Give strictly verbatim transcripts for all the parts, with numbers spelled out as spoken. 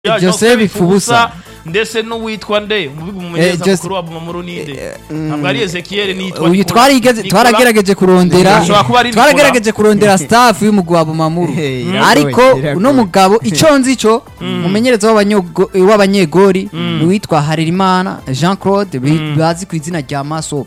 Joseph Bifubusa ndetse n'uwitwa nde umumenyereza mukuru wa Bumamuru ninde ntabwo ari Ezekiel nitwa uyu twarigeze twaragerageje kurondera twaragerageje kurondera staff y'umugwi wa Bumamuru ariko uno mugabo ico nzi cyo umumenyereza w'abanyegori witwa Harerimana Jean Claude bazi ku izina rya Maso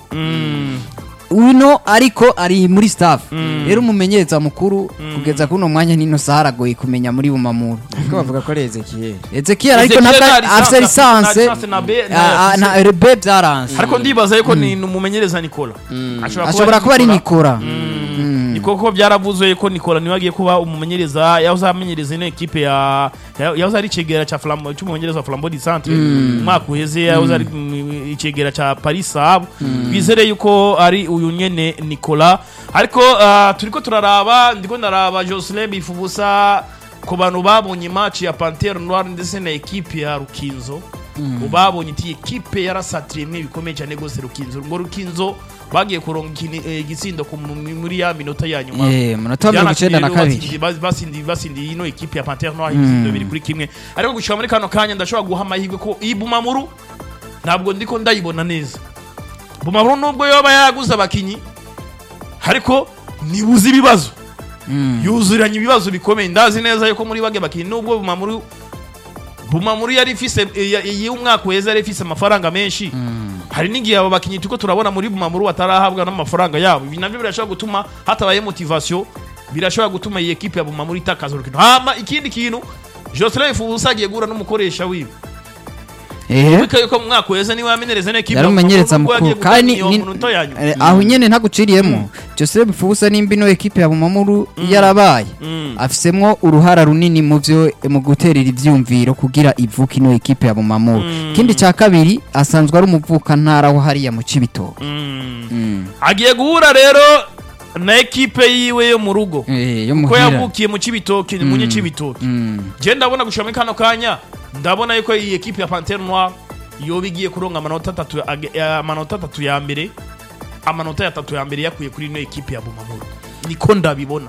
uno ariko ari muri staff rero umumenyereza mukuru kugeza kuno mwanya nino saharagoye kumenya muri Bumamuru ko bavuga ko ari Ezekiel Ezekiel ariko ntabwo afite lisanse na rebe byaranse ariko ndibaza yuko ni umumenyereza Nicola ashobora kuba ari Nicola koko byaravuze ko Nicola niwagiye kuba umumenyereza yazamenyereza ine equipe ya yahoze ari cegera cha Flambeau cy'umumenyereza wa Flambeau du Centre mwaka uheze yahoze ari icegera cha Paris Sab bizere yuko ari uyu nyene Nicola ariko turiko turaraba ndiko ndaraba Joseph Bifubusa ko bantu babonye match ya Panthère Noire ndetse na equipe ya Rukinzo ubabonye iti equipe yarasatiremwe bikomeye cyane gose Rukinzo ngo Rukinzo bagiye kuronga igitsindo muri ya minota ya nyuma eh minota mirongo icenda na kabiri basindi basindi ino equipe ya Panthère Noire igitsindo biri kuri kimwe ariko gushika muri kano kanya ndashobora guha amahirwe ko Bumamuru ntabwo ndiko ndayibona neza Bumamuru nubwo yoba yaguza abakinyi ariko nibuze ibibazo yuzuranye ibibazo bikomeye ndazi neza yuko muri bage bakinyi nubwo Bumamuru Bumamuru yari ifise y'umwaka weza yari ifise amafaranga menshi hari ningiye abo bakinyi tuko turabona muri Bumamuru batarahabwa n'amafaranga yabo ibi navyo birashobora gutuma hatabaye motivation birashobora gutuma iyi equipe ya Bumamuru itakaza urukino hama ikindi kintu Joseph Bifubusa agiye gura n'umukoresha wiwe eh bika yuko mu mwaka weza ni wamenereza n'equipe ya umumenyereza mukuru kandi aho nyene ntaguciriyemo Joseph Bifubusa n'imbino equipe ya Bumamuru yarabaye afisemwo uruhara runini mu byo mu guterera ivyumviro kugira ivuka ino equipe ya Bumamuru kindi ca kabiri asanzwe ari umuvuka ntara aho hariya mu Cibitoke agiye guhura rero na equipe yiwe yo mu rugo ko yavukiye mu Cibitoke mu nye Cibitoke je ndabona gushaka muri kano kanya ndabona yuko iyi equipe ya Panthère Noire yobigiye kuronga amanota atatu amanota atatu ya mbere amanota atatu ya mbere yakuye kuri ino equipe ya Bumamuru niko ndabibona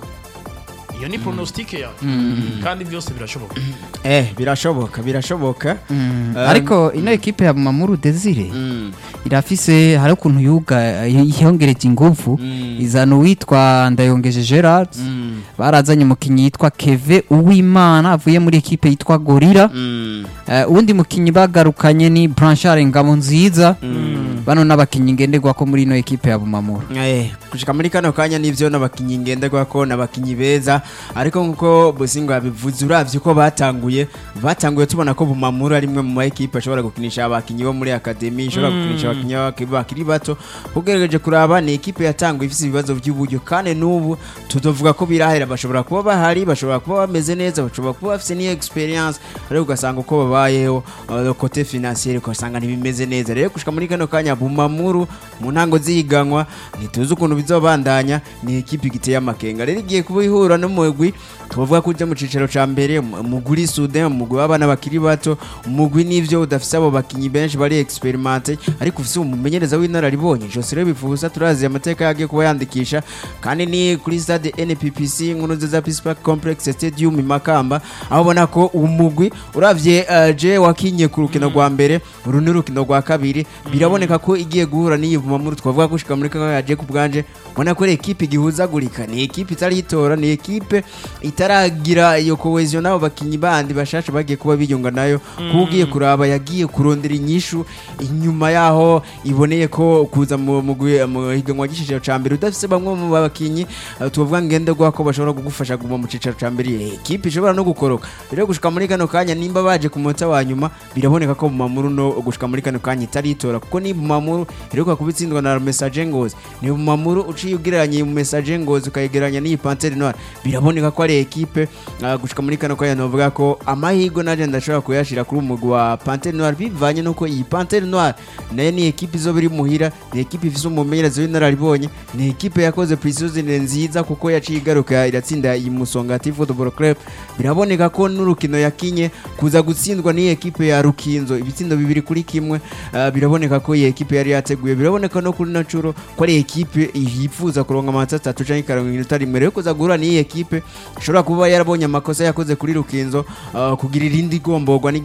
iyo ni pronostic ya kandi byose birashoboka eh birashoboka birashoboka ariko ino equipe ya Bumamuru Desire irafise hari ukuntu yuga yongereje ingufu izana witwa Ndayongeje Gerard barazanye umukinyi yitwa Keve Uwimana avuye muri equipe yitwa Gorilla uwundi mukinyi bagarukanye ni Blanchard Ngabo nziza bano nabakinyi ngenderwa ko muri ino equipe ya Bumamuru eh kushika muri kano kanya nivyo nabakinyi ngenderwa ko nabakinyi beza ariko nkuko Bosingo yabivuze uravye ko batanguye batanguye tubona ko Bumamuru ari mwe mu equipe ashobora gukinisha abakinyi bo muri academy ashobora gukinisha abakinyi bakiri bato ugerageje kuraba ni equipe yatanguye ifise ibibazo by'uburyo kandi nubu tudovuga ko birahera bashobora kuba bahari bashobora kuba bameze neza bashobora kuba bafise ni experience ariko ugasanga uko babayeho côté financier ko usanga ntibimeze neza rero kushika muri kano kanya Bumamuru mu ntango ziganwa ntituzi ukuntu bizobandanya ni equipe giteye amakenga rero igiye kubihura no mugwi tuvuga ko ujya mu cicero ca mbere muguri Soudan mugwi w'abana bakiri bato mugwi nivyo udafise abo bakinyi benshi bari experimente ariko ufise umumenyereza w'inararibonye Joseph Bifubusa turazi amateka yagiye kuba yandikisha kandi ni kuri stade N P P C nkuru nziza Peace Park Complex Stadium Makamba aho bona ko umugwi uravye uh, je wakinye ku rukino rwa mbere uruni rukino rwa kabiri biraboneka ko igiye guhura n'iyi Bumamuru twavuga ko shika muri kaka yaje ku bwanje bona ko equipe gihuzagurika ni equipe itari itora ni equipe itaragira iyo cohesion nabo bakinyi bandi bashasha bagiye kuba biyunga nayo kugiye kuraba yagiye kurondera inyishu inyuma yaho iboneye ko kuza mu higanwa gishije ca mbere udafise bamwe mu bakinyi tuvuga ngenderwa ko bashobora kugufasha guma mu cicaro ca mbere equipe ishobora no gukoroka rero gushika muri kano kanya nimba baje ku munota wa nyuma biraboneka ko Bumamuru no gushika muri kano kanya itaritora kuko ni Bumamuru iruka kubitsindwa na Message Ngozi ni Bumamuru uciye ugereranye mu Message Ngozi ukayegeranya ni Panthère Noire biraboneka ko ari equipe uh, gushika muri kano kanya novuga ko amahigo naje ndashobora kuyashira kuri umugwi wa Panthère Noire bivanye nuko iyi Panthère Noire nayo ni equipe zo biri muhira ni equipe ifise umumenyereza w'inararibonye ni equipe yakoze pre-season nziza kuko yaciye igaruka iratsinda iyi Musongati Football Club biraboneka ko n'urukino yakinye kuza gutsindwa ni equipe ya Rukinzo ibitsindo bibiri kuri kimwe uh, biraboneka ko iyi equipe ekipe yari yateguye biraboneka no kuri nacuro ko ari ekipe yifuza kuronka amanota atatu canke ikaronka inota rimwe rero kuza guhura n'iyi ekipe ishobora kuba yarabonye amakosa yakoze kuri Rukinzo uh, kugira irindi gombogwa